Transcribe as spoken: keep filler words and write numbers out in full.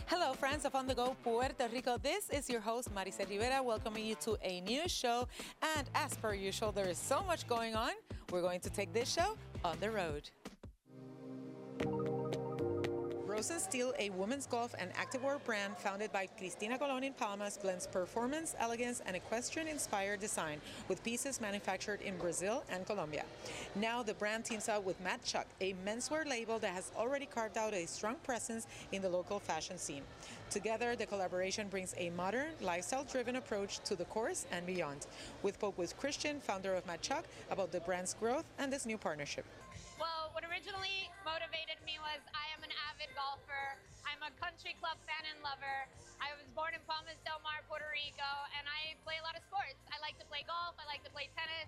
Hello, friends of On The Go Puerto Rico. This is your host, Maricel Rivera, welcoming you to a new show. And as per usual, there is so much going on. We're going to take this show on the road. Rosa Steel, a women's golf and activewear brand founded by Cristina Colon in Palmas, blends performance, elegance, and equestrian-inspired design with pieces manufactured in Brazil and Colombia. Now the brand teams up with Matt Chuck, a menswear label that has already carved out a strong presence in the local fashion scene. Together, the collaboration brings a modern, lifestyle-driven approach to the course and beyond. We spoke with Christian, founder of Matt Chuck, about the brand's growth and this new partnership. Well, what originally motivated me was I am an avid golfer. I'm a country club fan and lover. I was born in Palmas del Mar, Puerto Rico, and I play a lot of sports. I like to play golf, I like to play tennis,